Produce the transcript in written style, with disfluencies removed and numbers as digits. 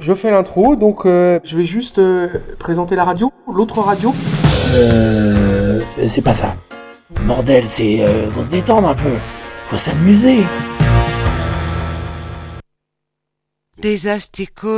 Je fais l'intro, donc je vais juste présenter la radio, l'autre radio. C'est pas ça. Bordel, faut se détendre un peu. Faut s'amuser. Des asticots.